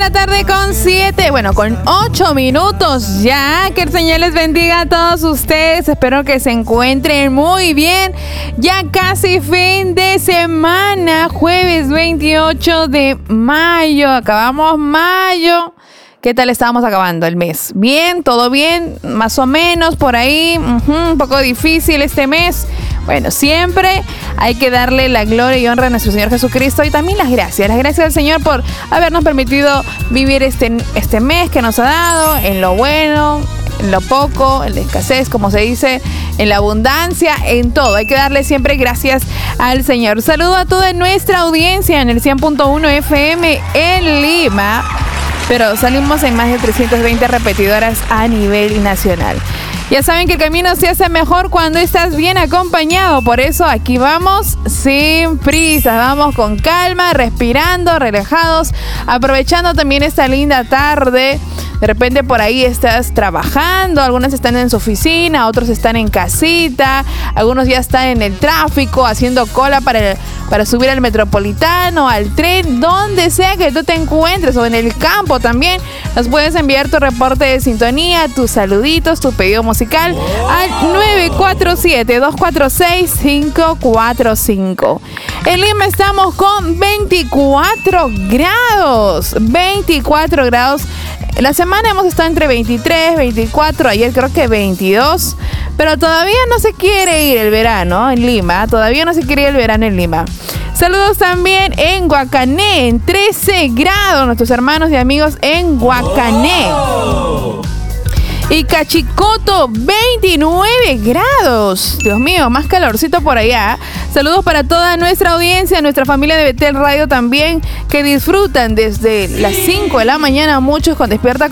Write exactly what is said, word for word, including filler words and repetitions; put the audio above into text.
la tarde con siete, bueno, con ocho minutos ya. Que el Señor les bendiga a todos ustedes. Espero que se encuentren muy bien. Ya casi fin de semana, jueves veintiocho de mayo. Acabamos mayo. ¿Qué tal estábamos acabando el mes? ¿Bien? ¿Todo bien? Más o menos por ahí. Uh-huh, un poco difícil este mes. Bueno, siempre hay que darle la gloria y honra a nuestro Señor Jesucristo y también las gracias. Las gracias al Señor por habernos permitido vivir este, este mes que nos ha dado, en lo bueno, en lo poco, en la escasez, como se dice, en la abundancia, en todo. Hay que darle siempre gracias al Señor. Saludo a toda nuestra audiencia en el cien punto uno F M en Lima, pero salimos en más de trescientas veinte repetidoras a nivel nacional. Ya saben que el camino se hace mejor cuando estás bien acompañado. Por eso aquí vamos sin prisas, vamos con calma, respirando, relajados, aprovechando también esta linda tarde. De repente por ahí estás trabajando, algunos están en su oficina, otros están en casita, algunos ya están en el tráfico haciendo cola para, el, para subir al metropolitano, al tren, donde sea que tú te encuentres, o en el campo también. Nos puedes enviar tu reporte de sintonía, tus saluditos, tu pedido musical al nueve cuatro siete, dos cuatro seis, cinco cuatro cinco. En Lima estamos con veinticuatro grados, veinticuatro grados. La semana hemos estado entre veintitrés, veinticuatro, ayer creo que veintidós, pero todavía no se quiere ir el verano en Lima, todavía no se quiere ir el verano en Lima. Saludos también en Guacané, en trece grados, nuestros hermanos y amigos en Guacané. ¡Oh! Y Cachicoto, veintinueve grados. Dios mío, más calorcito por allá. Saludos para toda nuestra audiencia, nuestra familia de Betel Radio también, que disfrutan desde las cinco de la mañana, muchos con Despierta